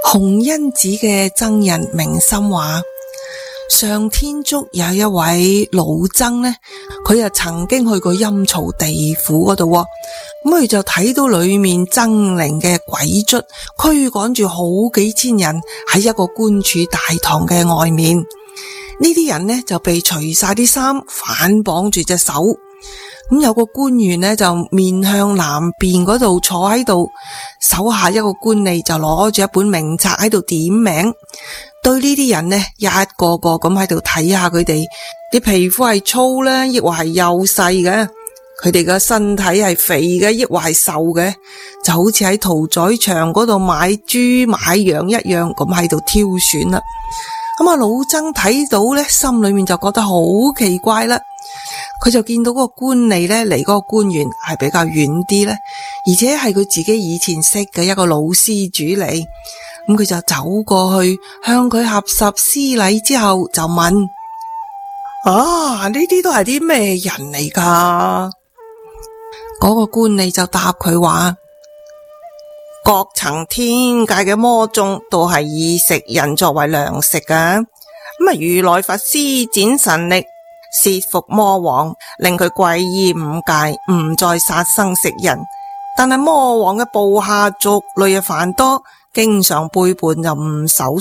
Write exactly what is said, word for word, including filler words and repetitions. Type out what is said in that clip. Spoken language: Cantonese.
洪恩寺嘅僧人明心話，上天竺有一位老僧呢，佢又曾經去過陰曹地府嗰度，咁佢就睇到裏面猙獰嘅鬼卒驅趕住好幾千人喺一個官署大堂嘅外面，呢啲人呢就被除晒啲衫，反綁住隻手，咁有個官員呢就面向南邊嗰度坐喺度，手下一個官吏就攞住一本名冊喺度點名，對呢啲人呢一個個咁喺度睇下佢哋啲皮膚係粗咧，抑或係幼細嘅，佢哋嘅身體係肥嘅，抑或係瘦嘅，就好似喺屠宰場嗰度買豬買羊一樣咁喺度挑選啦。咁啊，老僧睇到呢，心裏面就覺得好奇怪啦。佢就見到嗰個官吏呢，離嗰個官員係比較遠啲呢，而且係佢自己以前識嘅一個老施主嚟。咁佢就走過去向佢合十施禮之後就問：啊，呢啲都係啲咩人嚟㗎？嗰個官吏就答佢話：各層天界嘅魔眾都係以食人作為糧食㗎。咁啊，如來佛施展神力，攝服魔王，令佢皈依五戒，唔再殺生食人。但係魔王嘅部下族類嘅繁多，經常背叛就唔守